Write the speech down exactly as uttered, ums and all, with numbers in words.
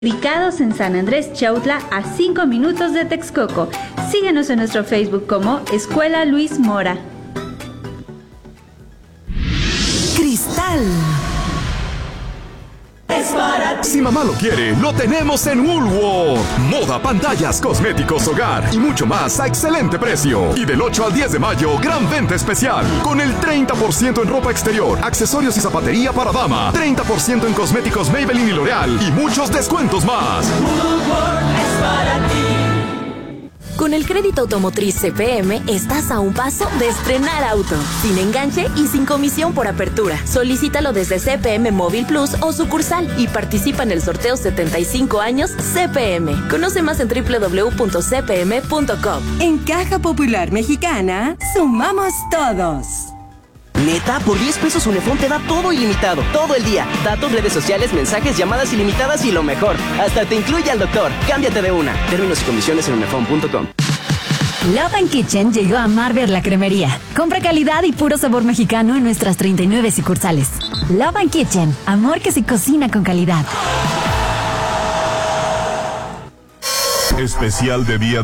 Ubicados en San Andrés Chautla, a cinco minutos de Texcoco. Síguenos en nuestro Facebook como Escuela Luis Mora. Cristal. Si mamá lo quiere, lo tenemos en Woolworth. Moda, pantallas, cosméticos, hogar y mucho más a excelente precio. Y del ocho al diez de mayo, gran venta especial. Con el treinta por ciento en ropa exterior, accesorios y zapatería para dama. treinta por ciento en cosméticos Maybelline y L'Oreal. Y muchos descuentos más. Woolworth es para ti. Con el crédito automotriz C P M estás a un paso de estrenar auto, sin enganche y sin comisión por apertura. Solicítalo desde C P M Móvil Plus o sucursal y participa en el sorteo setenta y cinco años C P M. Conoce más en doble u doble u doble u punto c p m punto com. En Caja Popular Mexicana, sumamos todos. Neta, por diez pesos Unifón te da todo ilimitado, todo el día. Datos, redes sociales, mensajes, llamadas ilimitadas y lo mejor, hasta te incluye al doctor. Cámbiate de una. Términos y condiciones en unifón punto com. Love and Kitchen llegó a Marber la Cremería. Compra calidad y puro sabor mexicano en nuestras treinta y nueve sucursales. Love and Kitchen, amor que se cocina con calidad. Especial de Día